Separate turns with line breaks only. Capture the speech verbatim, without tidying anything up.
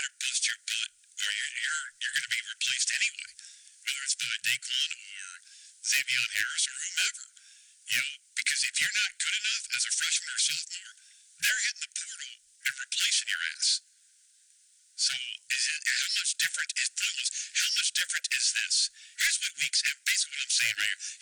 or bust your butt, or you're you're, you're going to be replaced anyway, whether it's by Daquan or Xavion Harris or whomever. You know, because if you're not good enough as a freshman or sophomore, they're hitting the portal and replacing your ass. So, is it, how much different is how much different is this? Here's what weeks, basically what I'm saying right here.